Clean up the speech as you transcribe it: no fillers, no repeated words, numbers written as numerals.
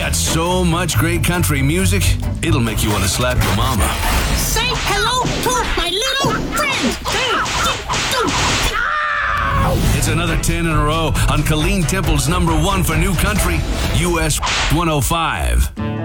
got so much great country music, it'll make you want to slap your mama. Say hello to my little friend. It's another 10 in a row on Colleen Temple's #1 for new country, US 105.